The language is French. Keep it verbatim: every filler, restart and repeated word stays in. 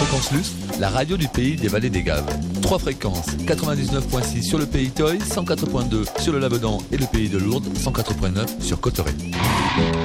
Fréquence Lustre, la radio du pays des vallées des Gaves. Trois fréquences, quatre-vingt-dix-neuf virgule six sur le pays Toy, cent quatre virgule deux sur le Labedan et le pays de Lourdes, cent quatre virgule neuf sur Cotteret.